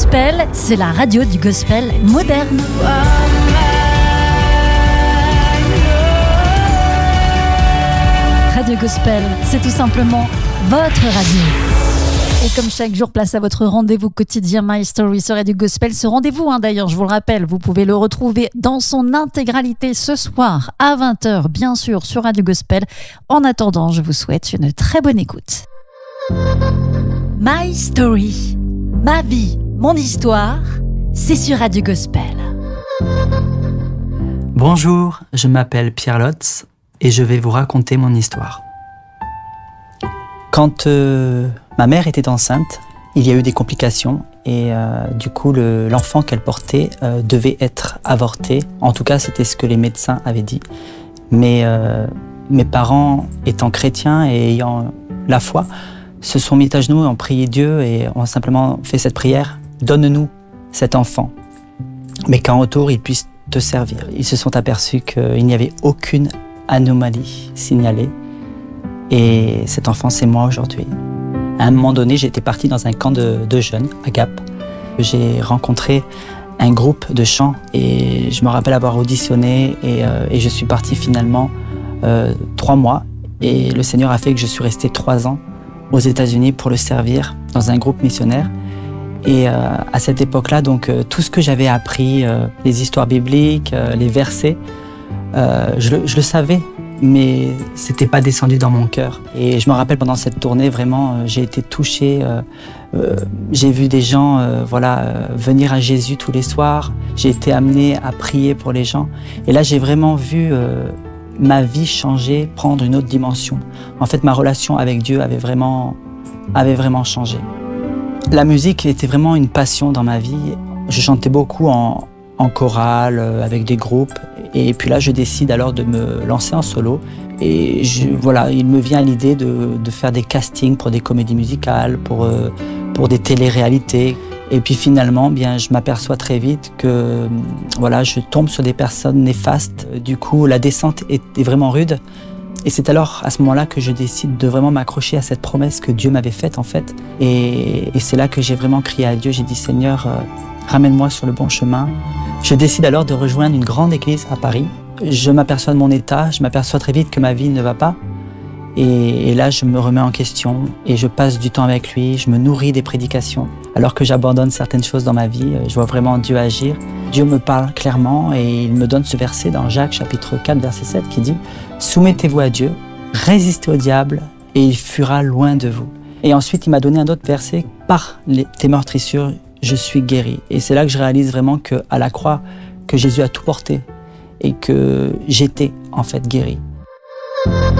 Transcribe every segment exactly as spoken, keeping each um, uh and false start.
Gospel, c'est la radio du gospel moderne. Radio Gospel, c'est tout simplement votre radio. Et comme chaque jour, place à votre rendez-vous quotidien My Story sur Radio Gospel. Ce rendez-vous, hein, d'ailleurs, je vous le rappelle, vous pouvez le retrouver dans son intégralité ce soir à vingt heures, bien sûr, sur Radio Gospel. En attendant, je vous souhaite une très bonne écoute. My Story, ma vie, mon histoire, c'est sur Radio Gospel. Bonjour, je m'appelle Pierre Lotz et je vais vous raconter mon histoire. Quand euh, ma mère était enceinte, il y a eu des complications et euh, du coup le, l'enfant qu'elle portait euh, devait être avorté. En tout cas, c'était ce que les médecins avaient dit. Mais euh, mes parents, étant chrétiens et ayant la foi, se sont mis à genoux et ont prié Dieu et ont simplement fait cette prière « Donne-nous cet enfant, mais qu'en retour il puisse te servir ». Ils se sont aperçus qu'il n'y avait aucune anomalie signalée. Et cet enfant, c'est moi aujourd'hui. À un moment donné, j'étais parti dans un camp de, de jeunes à Gap. J'ai rencontré un groupe de chant et je me rappelle avoir auditionné et, euh, et je suis parti finalement euh, trois mois. Et le Seigneur a fait que je suis resté trois ans aux États-Unis pour le servir dans un groupe missionnaire. Et euh, à cette époque-là, donc euh, tout ce que j'avais appris, euh, les histoires bibliques, euh, les versets, euh, je, le, je le savais. Mais c'était pas descendu dans mon cœur. Et je me rappelle pendant cette tournée, vraiment, euh, j'ai été touché. Euh, euh, j'ai vu des gens, euh, voilà, euh, venir à Jésus tous les soirs. J'ai été amené à prier pour les gens. Et là, j'ai vraiment vu euh, ma vie changer, prendre une autre dimension. En fait, ma relation avec Dieu avait vraiment, avait vraiment changé. La musique était vraiment une passion dans ma vie. Je chantais beaucoup en, en chorale, euh, avec des groupes. Et puis là, je décide alors de me lancer en solo. Et je, voilà, il me vient l'idée de, de faire des castings pour des comédies musicales, pour, euh, pour des téléréalités. Et puis finalement, bien, je m'aperçois très vite que voilà, je tombe sur des personnes néfastes. Du coup, la descente est, est vraiment rude. Et c'est alors, à ce moment-là, que je décide de vraiment m'accrocher à cette promesse que Dieu m'avait faite, en fait. Et, et c'est là que j'ai vraiment crié à Dieu. J'ai dit, Seigneur, euh, ramène-moi sur le bon chemin. Je décide alors de rejoindre une grande église à Paris. Je m'aperçois de mon état, je m'aperçois très vite que ma vie ne va pas. Et, et là, je me remets en question et je passe du temps avec lui, je me nourris des prédications. Alors que j'abandonne certaines choses dans ma vie, je vois vraiment Dieu agir. Dieu me parle clairement et il me donne ce verset dans Jacques chapitre quatre, verset sept qui dit « Soumettez-vous à Dieu, résistez au diable et il fuira loin de vous. » Et ensuite, il m'a donné un autre verset « Par les, tes meurtrissures, je suis guéri. » Et c'est là que je réalise vraiment qu'à la croix, que Jésus a tout porté et que j'étais en fait guéri.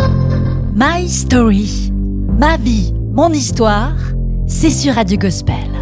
My Story, ma vie, mon histoire, c'est sur Radio Gospel.